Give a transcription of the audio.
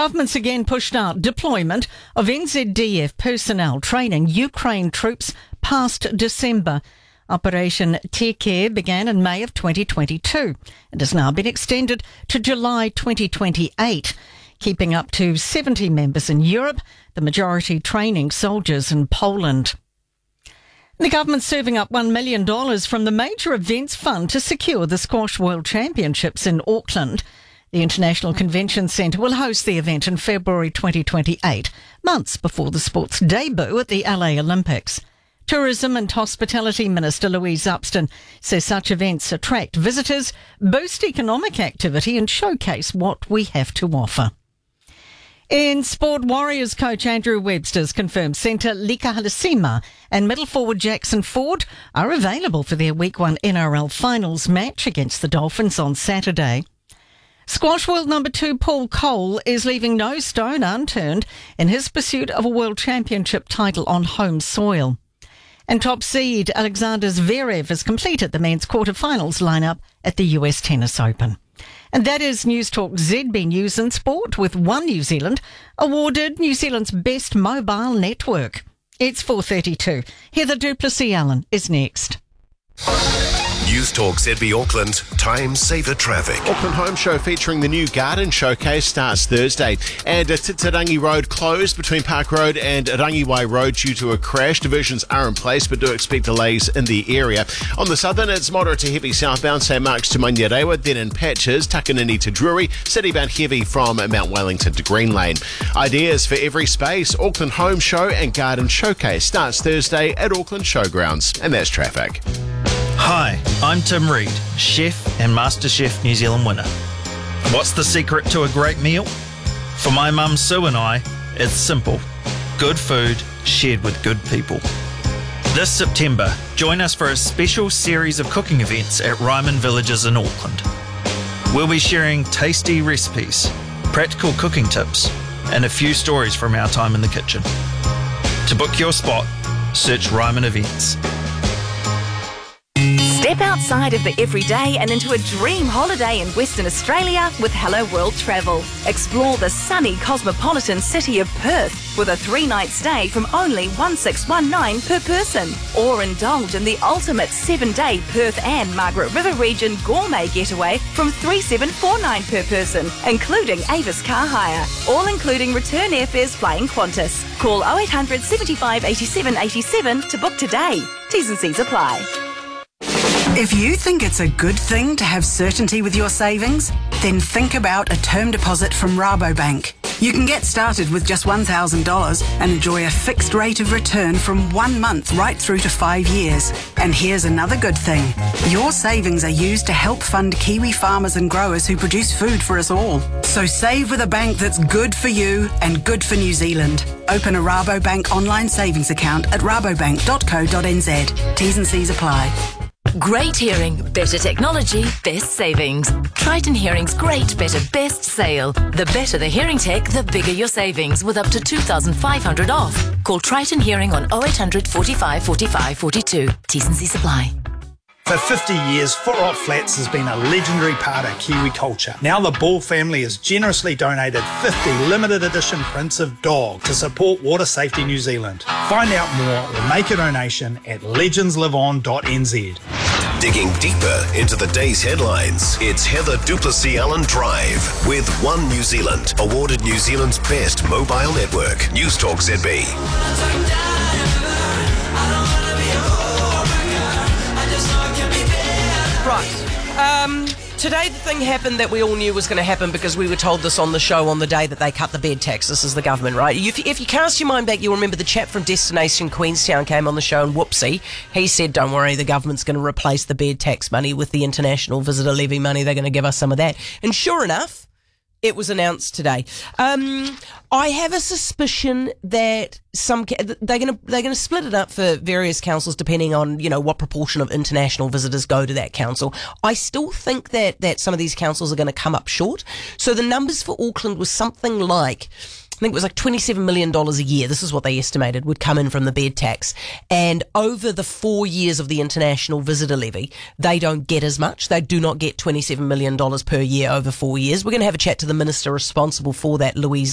government's again pushed out deployment of NZDF personnel training Ukraine troops past December. Operation Te began in May of 2022 and has now been extended to July 2028, keeping up to 70 members in Europe, the majority training soldiers in Poland. The government's serving up $1 million from the Major Events Fund to secure the Squash World Championships in Auckland. The International Convention Centre will host the event in February 2028, months before the sport's debut at the LA Olympics. Tourism and Hospitality Minister Louise Upston says such events attract visitors, boost economic activity and showcase what we have to offer. In sport, Warriors coach Andrew Webster's confirmed centre Lika Halasima and middle forward Jackson Ford are available for their Week 1 NRL Finals match against the Dolphins on Saturday. Squash world number 2 Paul Cole is leaving no stone unturned in his pursuit of a world championship title on home soil. And top seed Alexander Zverev has completed the men's quarterfinals lineup at the US Tennis Open. And that is News Talk ZB News and Sport, with One New Zealand awarded New Zealand's best mobile network. It's 4:32. Heather Duplessis-Allen is next. News Talk ZB Auckland, Time Saver Traffic. Auckland Home Show featuring the new garden showcase starts Thursday. And Titirangi Road closed between Park Road and Rangiwai Road due to a crash. Diversions are in place, but do expect delays in the area. On the southern, it's moderate to heavy southbound St Mark's to Manurewa, then in patches, Takanini to Drury, citybound heavy from Mount Wellington to Green Lane. Ideas for every space. Auckland Home Show and Garden Showcase starts Thursday at Auckland Showgrounds. And that's traffic. Hi, I'm Tim Reid, chef and MasterChef New Zealand winner. What's the secret to a great meal? For my mum Sue and I, it's simple. Good food shared with good people. This September, join us for a special series of cooking events at Ryman Villages in Auckland. We'll be sharing tasty recipes, practical cooking tips, and a few stories from our time in the kitchen. To book your spot, search Ryman Events. Step outside of the everyday and into a dream holiday in Western Australia with Hello World Travel. Explore the sunny cosmopolitan city of Perth with a 3-night stay from only $1,619 per person. Or indulge in the ultimate 7-day Perth and Margaret River region gourmet getaway from $3,749 per person, including Avis car hire. All including return airfares flying Qantas. Call 0800 75 87 87 to book today. T's and C's apply. If you think it's a good thing to have certainty with your savings, then think about a term deposit from Rabobank. You can get started with just $1,000 and enjoy a fixed rate of return from 1 month right through to 5 years. And here's another good thing. Your savings are used to help fund Kiwi farmers and growers who produce food for us all. So save with a bank that's good for you and good for New Zealand. Open a Rabobank online savings account at rabobank.co.nz. T's and C's apply. Great hearing, better technology, best savings. Triton Hearing's Great Better Best Sale. The better the hearing tech, the bigger your savings, with up to $2,500 off. Call Triton Hearing on 0800 45 45 42. T's and C's apply. For 50 years, Footlock Flats has been a legendary part of Kiwi culture. Now the Ball family has generously donated 50 limited edition prints of dog to support Water Safety New Zealand. Find out more or make a donation at legendsliveon.nz. Digging deeper into the day's headlines, it's Heather Duplessis-Allen Drive with One New Zealand, awarded New Zealand's best mobile network. News Talk ZB. Right. Today the thing happened that we all knew was going to happen because we were told this on the show on the day that they cut the bed tax. This is the government, right? If you cast your mind back, you'll remember the chap from Destination Queenstown came on the show and whoopsie, he said, don't worry, the government's going to replace the bed tax money with the international visitor levy money. They're going to give us some of that. And sure enough, it was announced today. I have a suspicion that they're going to split it up for various councils depending on, you know, what proportion of international visitors go to that council. I still think that some of these councils are going to come up short. So the numbers for Auckland was something like, I think it was like $27 million a year. This is what they estimated would come in from the bed tax. And over the 4 years of the international visitor levy, they don't get as much. They do not get $27 million per year over 4 years. We're going to have a chat to the minister responsible for that, Louise